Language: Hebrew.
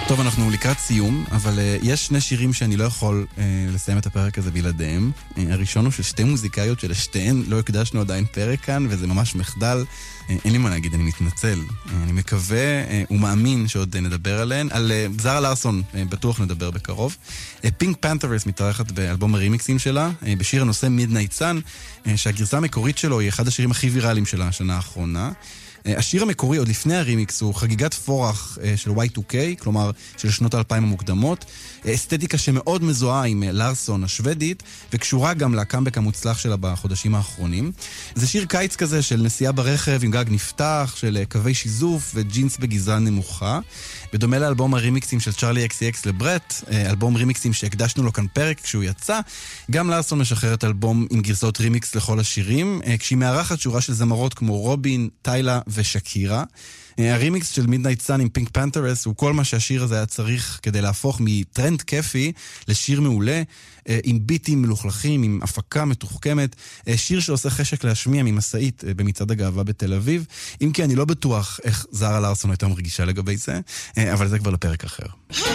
טוב, אנחנו לקראת סיום, אבל יש שני שירים שאני לא יכול לסיים את הפרק הזה בלעדיהם. הראשון הוא של שתי מוזיקאיות שלשתיהן לא הקדשנו עדיין פרק כאן, וזה ממש מחדל. אין לי מה להגיד, אני מתנצל. אני מקווה ומאמין שעוד נדבר עליהן. על זרה לארסון בטוח נדבר בקרוב. פינק פנת'רס מתארחת באלבום הרימיקסים שלה, בשיר הנושא Midnight Sun, שהגרסה המקורית שלו היא אחד השירים הכי ויראליים שלה השנה האחרונה. השיר המקורי, עוד לפני הרימיקס, הוא חגיגת פורח של Y2K, כלומר של שנות ה-2000 המוקדמות, אסתטיקה שמאוד מזוהה עם לארסון השוודית, וקשורה גם לקאמבק המוצלח שלה בחודשים האחרונים. זה שיר קיץ כזה של נסיעה ברכב עם גג נפתח, של קווי שיזוף וג'ינס בגזרה נמוכה, בדומה לאלבום הרימיקסים של צ'ארלי XCX לברט, אלבום רימיקסים שהקדשנו לו כאן פרק כשהוא יצא. גם לארסון משחררת אלבום עם גרסאות רימיקס לכל השירים, כשהיא מארחת שורה של זמרות כמו רובין, טיילה ושקירה. הרימיקס של Midnight Sun עם פינק פנת'רס הוא כל מה שהשיר הזה היה צריך כדי להפוך מטרנד כיפי לשיר מעולה, עם ביטים מלוכלכים, עם הפקה מתוחכמת, שיר שעושה חשק להשמיע ממסעית במצעד הגאווה בתל אביב, אם כי אני לא בטוח איך זרה לארסון הייתה מרגישה לגבי זה, אבל זה כבר לפרק אחר.